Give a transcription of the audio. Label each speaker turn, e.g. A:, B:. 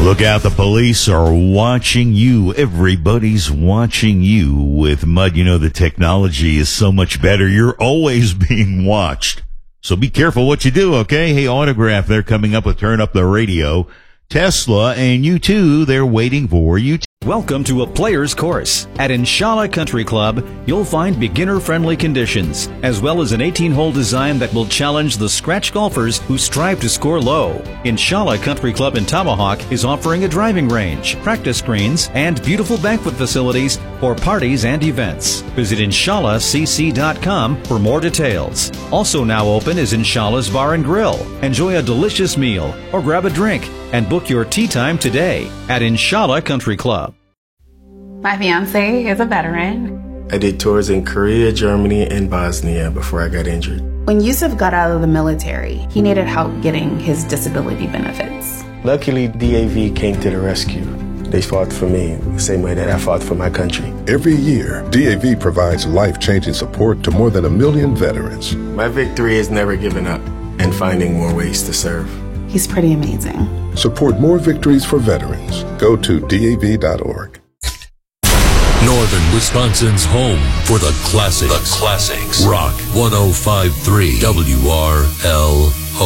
A: Look out, the police are watching you. Everybody's watching you. With Mud, you know the technology is so much better. You're always being watched. So be careful what you do, okay? Hey, Autograph, they're coming up with Turn Up the Radio. Tesla and U2, they're waiting for you.
B: Welcome to a player's course. At Inshallah Country Club, you'll find beginner-friendly conditions, as well as an 18-hole design that will challenge the scratch golfers who strive to score low. Inshallah Country Club in Tomahawk is offering a driving range, practice greens, and beautiful banquet facilities for parties and events. Visit InshallahCC.com for more details. Also now open is Inshallah's Bar and Grill. Enjoy a delicious meal or grab a drink and book your tea time today at Inshallah Country Club.
C: My fiance is a veteran.
D: I did tours in Korea, Germany, and Bosnia before I got injured.
C: When Yusuf got out of the military, he needed help getting his disability benefits.
D: Luckily, DAV came to the rescue. They fought for me the same way that I fought for my country.
E: Every year, DAV provides life-changing support to more than 1 million veterans.
D: My victory is never giving up and finding more ways to serve.
C: He's pretty amazing.
E: Support more victories for veterans. Go to DAV.org.
F: Northern Wisconsin's home for the classics. Rock 105.3 WRL.